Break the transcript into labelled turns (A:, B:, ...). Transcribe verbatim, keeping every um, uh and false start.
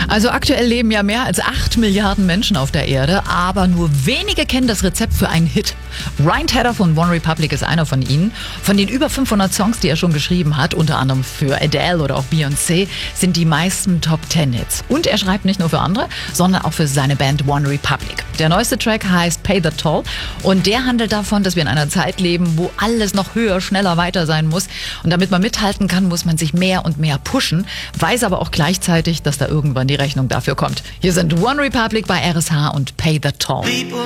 A: Also aktuell leben ja mehr als acht Milliarden Menschen auf der Erde, aber nur wenige kennen das Rezept für einen Hit. Ryan Tedder von One Republic ist einer von ihnen. Von den über fünfhundert Songs, die er schon geschrieben hat, unter anderem für Adele oder auch Beyoncé, sind die meisten Top Ten Hits. Und er schreibt nicht nur für andere, sondern auch für seine Band One Republic. Der neueste Track heißt Pay the Toll und der handelt davon, dass wir in einer Zeit leben, wo alles noch höher, schneller, weiter sein muss. Und damit man mithalten kann, muss man sich mehr und mehr pushen, weiß aber auch gleichzeitig, dass da irgendwann die Rechnung dafür kommt. Hier sind One Republic bei R S H und Pay the Toll.